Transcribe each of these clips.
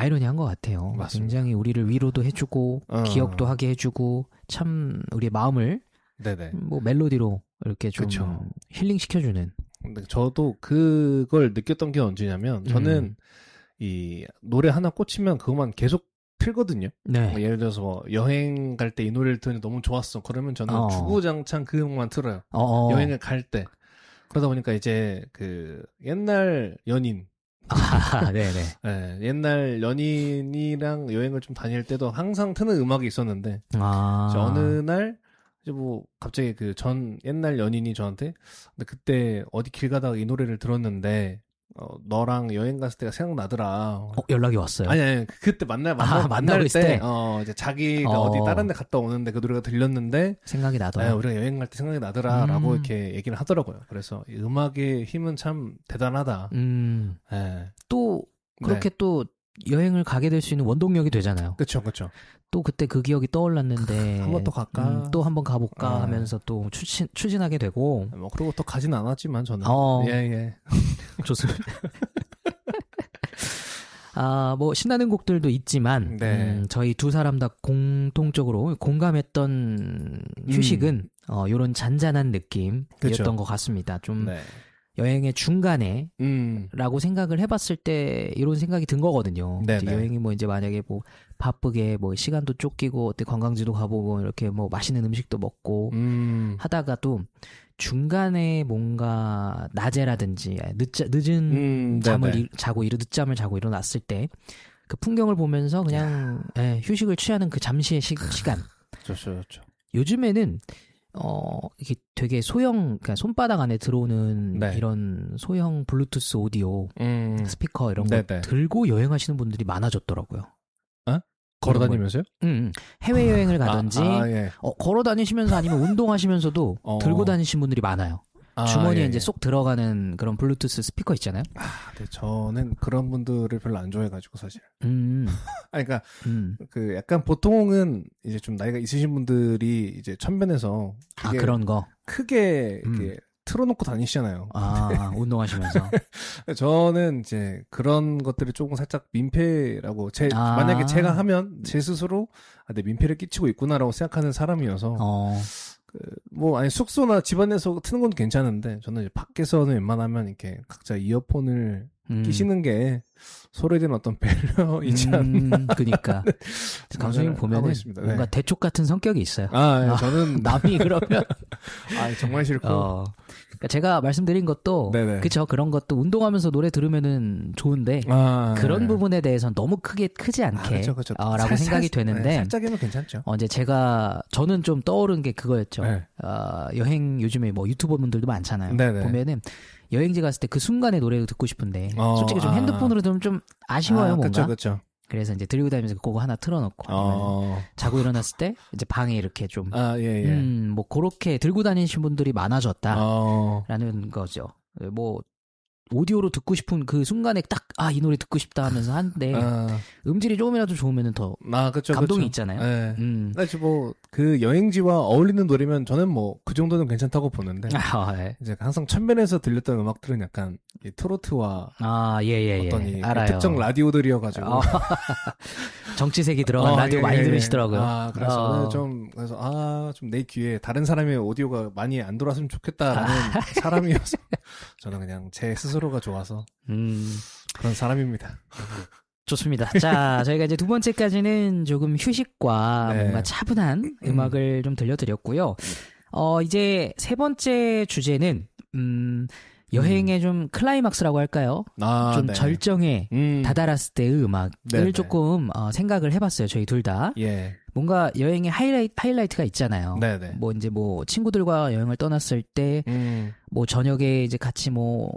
아이러니한 것 같아요. 맞습니다. 굉장히 우리를 위로도 해주고 기억도 하게 해주고 참 우리의 마음을 네네. 뭐 멜로디로 이렇게 좀 그쵸. 힐링 시켜주는. 근데 저도 그걸 느꼈던 게 언제냐면 저는 이 노래 하나 꽂히면 그것만 계속 틀거든요. 네. 뭐 예를 들어서 뭐 여행 갈 때 이 노래를 들으니 너무 좋았어. 그러면 저는 주구장창 그 음악만 틀어요. 여행을 갈 때. 그러다 보니까 이제 그 옛날 연인. 네네. 네, 옛날 연인이랑 여행을 좀 다닐 때도 항상 트는 음악이 있었는데 어느 날 이제 뭐 갑자기 그 전 옛날 연인이 저한테 근데 그때 어디 길 가다가 이 노래를 들었는데 너랑 여행 갔을 때가 생각나더라. 연락이 왔어요? 아니 그때 만날 때 이제 자기가 어디 다른 데 갔다 오는데 그 노래가 들렸는데 생각이 나더라. 우리가 여행 갈 때 생각이 나더라 라고 이렇게 얘기를 하더라고요. 그래서 이 음악의 힘은 참 대단하다. 네. 또 그렇게 또 여행을 가게 될 수 있는 원동력이 되잖아요. 그쵸. 또 그때 그 기억이 떠올랐는데 한 번 더 갈까? 또 한 번 가볼까 하면서 또 추진하게 되고 뭐 그리고 또 가진 않았지만 저는 예. 좋습니다. 뭐 신나는 곡들도 있지만 저희 두 사람 다 공통적으로 공감했던 휴식은 요런 잔잔한 느낌이었던 그쵸. 것 같습니다. 좀 여행의 중간에 라고 생각을 해봤을 때 이런 생각이 든 거거든요. 이제 여행이 뭐 이제 만약에 뭐 바쁘게 뭐 시간도 쫓기고 어때 관광지도 가보고 이렇게 뭐 맛있는 음식도 먹고 하다가도 중간에 뭔가 낮에라든지 늦은 잠을 자고 늦잠을 자고 일어났을 때 그 풍경을 보면서 그냥 휴식을 취하는 그 잠시의 시간. 좋죠. 요즘에는 이게 되게 그러니까 손바닥 안에 들어오는 이런 소형 블루투스 오디오 스피커 이런 거 들고 여행하시는 분들이 많아졌더라고요. 걸어다니면서요? 해외여행을 가든지 걸어다니시면서 아니면 운동하시면서도 들고 다니신 분들이 많아요. 주머니에 이제 쏙 들어가는 그런 블루투스 스피커 있잖아요. 네, 저는 그런 분들을 별로 안 좋아해가지고 사실. 그러니까 그 약간 보통은 이제 좀 나이가 있으신 분들이 이제 천변에서 그런 거 크게 이렇게 틀어놓고 다니시잖아요. 운동하시면서. 저는 이제 그런 것들을 조금 살짝 민폐라고 만약에 제가 하면 제 스스로 내 민폐를 끼치고 있구나라고 생각하는 사람이어서. 아니 숙소나 집안에서 트는 건 괜찮은데 저는 이제 밖에서는 웬만하면 이렇게 각자 이어폰을 끼시는 게 서로에 대한 어떤 배려이지 않나. 그니까 강수님 보면은 뭔가 대쪽 같은 성격이 있어요. 저는 남이 그러면 정말 싫고. 그러니까 제가 말씀드린 것도 그쵸, 그런 것도 운동하면서 노래 들으면은 좋은데 그런 부분에 대해서는 너무 크지 않게 라고 생각이 되는데 살짝이면 괜찮죠. 이제 저는 좀 떠오른 게 그거였죠. 여행 요즘에 뭐 유튜버 분들도 많잖아요. 보면은 여행지 갔을 때 그 순간에 노래를 듣고 싶은데 솔직히 좀 핸드폰으로 들으면 좀 아쉬워요. 뭔가. 그쵸. 그래서 이제 들고 다니면서 그거 하나 틀어놓고 자고 일어났을 때 이제 방에 이렇게 좀 뭐 그렇게 들고 다니신 분들이 많아졌다라는 거죠. 뭐 오디오로 듣고 싶은 그 순간에 딱 이 노래 듣고 싶다 하면서 하는데 음질이 조금이라도 좋으면은 더 감동이 있잖아요. 사실 뭐 그 여행지와 어울리는 노래면 저는 뭐 그 정도는 괜찮다고 보는데 이제 항상 천변에서 들렸던 음악들은 약간 이 트로트와 어떤 이 특정 라디오들이어가지고 정치색이 들어간 라디오 많이 들으시더라고요. 그래서 좀 내 귀에 다른 사람의 오디오가 많이 안 들어왔으면 좋겠다라는 사람이어서 저는 그냥 제 스스로가 좋아서 그런 사람입니다. 좋습니다. 자, 저희가 이제 두 번째까지는 조금 휴식과 뭔가 차분한 음악을 좀 들려드렸고요. 이제 세 번째 주제는 여행의 좀 클라이막스라고 할까요? 좀 절정에 다다랐을 때의 음악을 조금 생각을 해봤어요. 저희 둘 다. 뭔가 여행의 하이라이트가 있잖아요. 뭐 이제 뭐 친구들과 여행을 떠났을 때 뭐 저녁에 이제 같이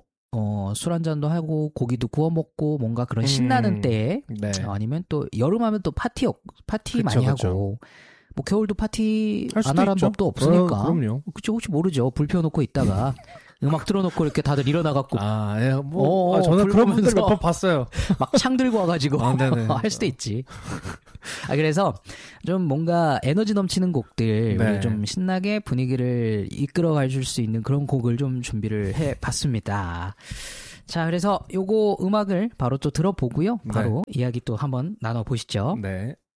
술 한잔도 하고 고기도 구워 먹고 뭔가 그런 신나는 때에 아니면 또 여름하면 또 파티 많이 하고 뭐 겨울도 파티 안 하라는 법도 없으니까. 그럼요. 그쵸, 혹시 모르죠. 불 펴놓고 있다가 음악 틀어놓고 이렇게 다들 일어나갖고. 저는 그런 분들 몇 번 봤어요. 막 창 들고 와가지고. 할 수도 있지. 그래서 좀 뭔가 에너지 넘치는 곡들, 우리 좀 신나게 분위기를 이끌어 갈 수 있는 그런 곡을 좀 준비를 해 봤습니다. 자, 그래서 요거 음악을 바로 또 들어보고요. 바로 이야기 또 한번 나눠보시죠. 네.